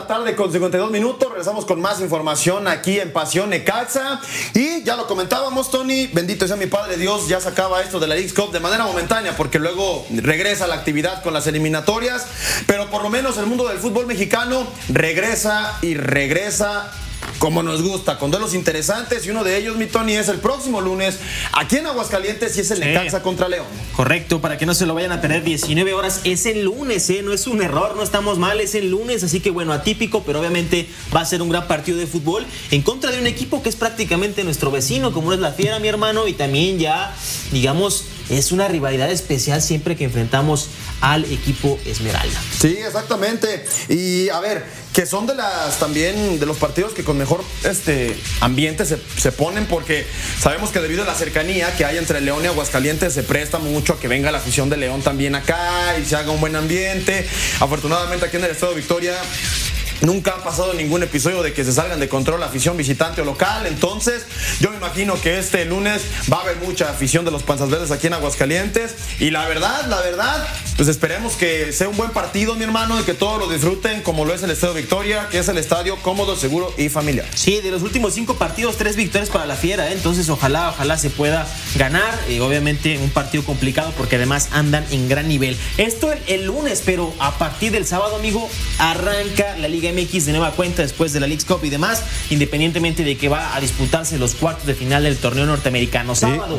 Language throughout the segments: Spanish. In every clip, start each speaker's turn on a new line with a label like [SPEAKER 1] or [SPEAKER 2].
[SPEAKER 1] la tarde con 52 minutos. Regresamos con más información aquí en Pasión Necaxa. Y ya lo comentábamos, Tony, bendito sea mi Padre Dios, ya se acaba esto de la Leagues Cup de manera momentánea, porque luego regresa la actividad con las eliminatorias. Pero por lo menos el mundo del fútbol mexicano regresa y regresa como nos gusta, con duelos interesantes, y uno de ellos, mi Tony, es el próximo lunes aquí en Aguascalientes, y es el Necaxa contra León.
[SPEAKER 2] Correcto, para que no se lo vayan a perder, 19 horas, es el lunes, no es un error, no estamos mal, es el lunes, así que bueno, atípico, pero obviamente va a ser un gran partido de fútbol en contra de un equipo que es prácticamente nuestro vecino, como es la Fiera, mi hermano, y también ya, digamos, es una rivalidad especial siempre que enfrentamos al equipo Esmeralda.
[SPEAKER 1] Sí, exactamente. Y a ver, que son también de los partidos que con mejor ambiente se ponen, porque sabemos que debido a la cercanía que hay entre León y Aguascalientes se presta mucho a que venga la afición de León también acá y se haga un buen ambiente. Afortunadamente aquí en el estado de Victoria nunca ha pasado ningún episodio de que se salgan de control la afición visitante o local. Entonces yo me imagino que este lunes va a haber mucha afición de los Panzas Verdes aquí en Aguascalientes. Y la verdad, pues esperemos que sea un buen partido, mi hermano, y que todos lo disfruten como lo es el Estadio Victoria, que es el estadio cómodo, seguro y familiar.
[SPEAKER 2] Sí, de los últimos 5 partidos, 3 victorias para la Fiera, entonces ojalá se pueda ganar. Obviamente un partido complicado porque además andan en gran nivel. Esto el lunes, pero a partir del sábado, amigo, arranca la Liga MX de nueva cuenta después de la Leagues Cup y demás, independientemente de que va a disputarse los cuartos de final del torneo norteamericano. Sábado.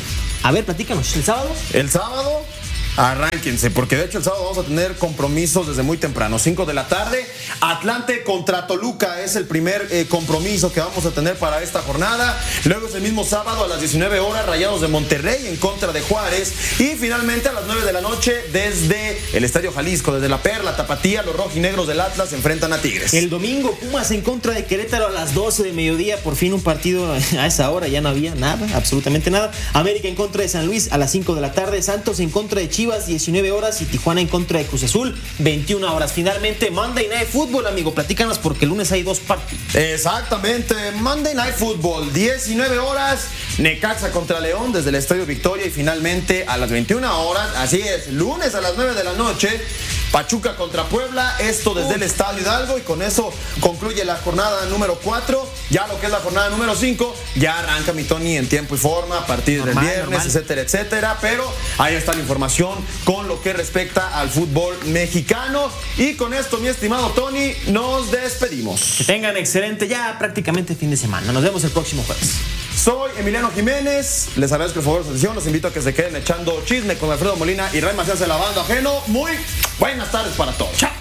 [SPEAKER 2] A ver, platícanos, ¿el sábado?
[SPEAKER 1] El sábado, arránquense, porque de hecho el sábado vamos a tener compromisos desde muy temprano, 5 de la tarde. Atlante contra Toluca es el primer compromiso que vamos a tener para esta jornada. Luego es el mismo sábado a las 19 horas, Rayados de Monterrey en contra de Juárez. Y finalmente a las 9 de la noche desde el Estadio Jalisco, desde la Perla Tapatía, los rojinegros del Atlas se enfrentan a Tigres.
[SPEAKER 2] El domingo, Pumas en contra de Querétaro a las 12 de mediodía, por fin un partido a esa hora, ya no había nada, absolutamente nada. América en contra de San Luis a las 5 de la tarde, Santos en contra de Chivas, 19 horas, y Tijuana en contra de Cruz Azul, 21 horas. Finalmente, Monday Night Football, amigo, platícanos porque el lunes hay 2 partidos.
[SPEAKER 1] Exactamente, Monday Night Football, 19 horas, Necaxa contra León desde el Estadio Victoria, y finalmente a las 21 horas, así es, lunes a las 9 de la noche, Pachuca contra Puebla, esto desde el Estadio Hidalgo, y con eso concluye la jornada número 4. Ya lo que es la jornada número 5, ya arranca, mi Tony, en tiempo y forma a partir del viernes, etcétera, etcétera. Pero ahí está la información con lo que respecta al fútbol mexicano. Y con esto, mi estimado Tony, nos despedimos.
[SPEAKER 2] Que tengan excelente ya prácticamente fin de semana. Nos vemos el próximo jueves.
[SPEAKER 1] Soy Emiliano Jiménez, les agradezco el favor de su atención, los invito a que se queden echando chisme con Alfredo Molina y Ray Macías de la banda Ajeno. Muy buenas tardes para todos. ¡Chao!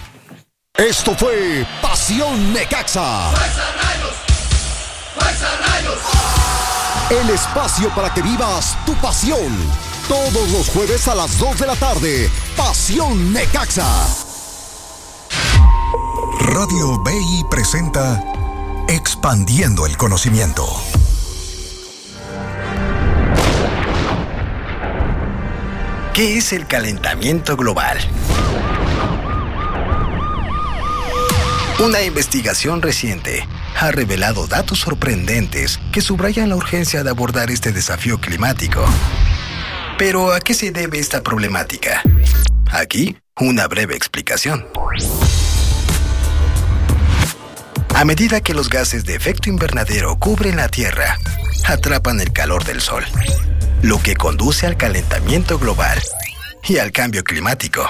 [SPEAKER 3] Esto fue Pasión Necaxa.
[SPEAKER 4] ¡Fuerza Rayos! ¡Fuerza Rayos!
[SPEAKER 3] El espacio para que vivas tu pasión. Todos los jueves a las 2 de la tarde. Pasión Necaxa. Radio BI presenta Expandiendo el Conocimiento.
[SPEAKER 5] ¿Qué es el calentamiento global? Una investigación reciente ha revelado datos sorprendentes que subrayan la urgencia de abordar este desafío climático. Pero, ¿a qué se debe esta problemática? Aquí, una breve explicación. A medida que los gases de efecto invernadero cubren la Tierra, atrapan el calor del Sol, lo que conduce al calentamiento global y al cambio climático.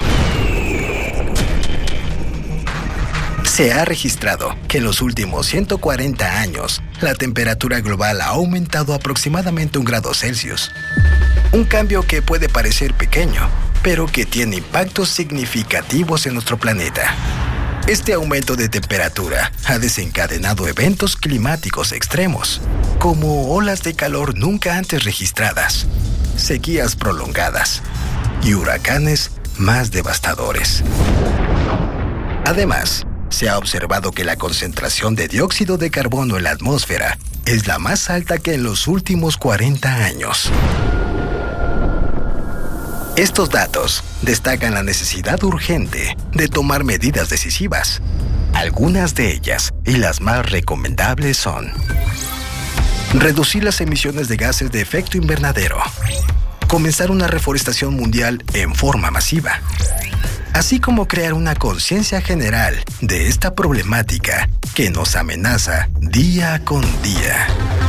[SPEAKER 5] Se ha registrado que en los últimos 140 años, la temperatura global ha aumentado aproximadamente 1 grado Celsius. Un cambio que puede parecer pequeño, pero que tiene impactos significativos en nuestro planeta. Este aumento de temperatura ha desencadenado eventos climáticos extremos, como olas de calor nunca antes registradas, sequías prolongadas y huracanes más devastadores. Además, se ha observado que la concentración de dióxido de carbono en la atmósfera es la más alta que en los últimos 40 años. Estos datos destacan la necesidad urgente de tomar medidas decisivas. Algunas de ellas, y las más recomendables, son: reducir las emisiones de gases de efecto invernadero, comenzar una reforestación mundial en forma masiva, así como crear una conciencia general de esta problemática que nos amenaza día con día.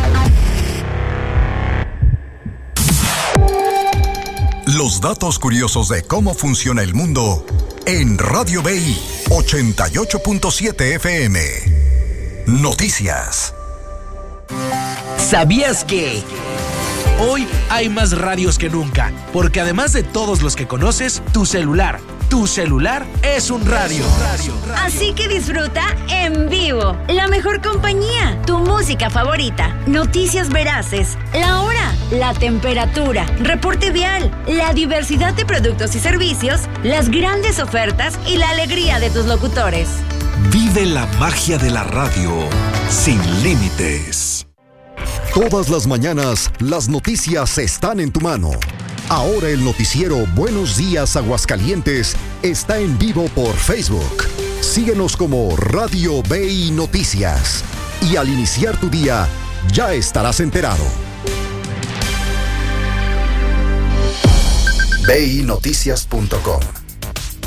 [SPEAKER 3] Los datos curiosos de cómo funciona el mundo en Radio BI 88.7 FM. Noticias.
[SPEAKER 6] ¿Sabías que hoy hay más radios que nunca? Porque además de todos los que conoces, tu celular es un radio.
[SPEAKER 7] Así que disfruta en vivo la mejor compañía, tu música favorita, noticias veraces, la hora, la temperatura, reporte vial, la diversidad de productos y servicios, las grandes ofertas y la alegría de tus locutores.
[SPEAKER 8] Vive la magia de la radio sin límites.
[SPEAKER 3] Todas las mañanas, las noticias están en tu mano. Ahora el noticiero Buenos Días Aguascalientes está en vivo por Facebook. Síguenos como Radio BI Noticias. Y al iniciar tu día, ya estarás enterado. BINoticias.com